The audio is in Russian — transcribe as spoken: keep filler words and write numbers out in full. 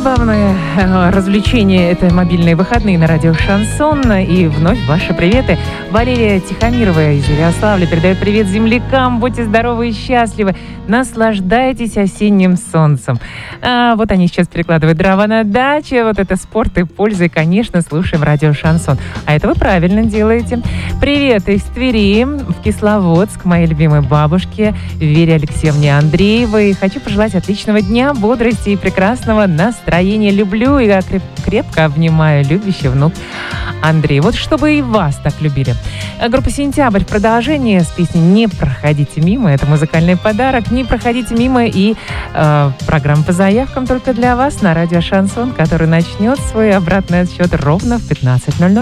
Забавное э, развлечение — это мобильные выходные на радио «Шансон». И вновь ваши приветы. Валерия Тихомирова из Ярославля передает привет землякам. Будьте здоровы и счастливы. Наслаждайтесь осенним солнцем. А, вот они сейчас перекладывают дрова на даче. Вот это спорт и польза. И, конечно, слушаем радио «Шансон». А это вы правильно делаете. Привет из Твери в Кисловодск моей любимой бабушке Вере Алексеевне Андреевой. Хочу пожелать отличного дня, бодрости и прекрасного настроения. Люблю и крепко обнимаю любящий внук Андрей. Вот чтобы и вас так любили. Группа «Сентябрь» в продолжении с песней «Не проходите мимо». Это музыкальный подарок. Не проходите мимо и э, программа по заявкам только для вас на радио «Шансон», который начнет свой обратный отсчет ровно в пятнадцать ноль ноль.